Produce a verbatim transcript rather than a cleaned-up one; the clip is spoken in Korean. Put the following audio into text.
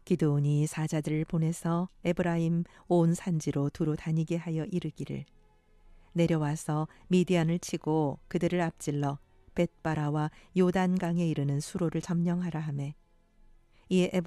기드온이 사자들을 보내서 에브라임 온 산지로 두루 다니게 하여 이르기를 내려와서 미디안을 치고 그들을 앞질러 벳바라와 요단강에 이르는 수로를 점령하라 하매 이에